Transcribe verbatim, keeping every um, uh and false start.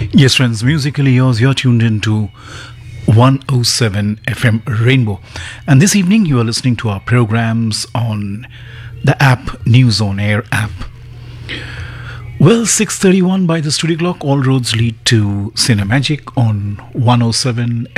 Yes, friends, musically yours, you're tuned into one oh seven F M Rainbow. And this evening, you are listening to our programs on the app, News on Air app. Well, six thirty-one by the studio clock, all roads lead to Cinemagic on one oh seven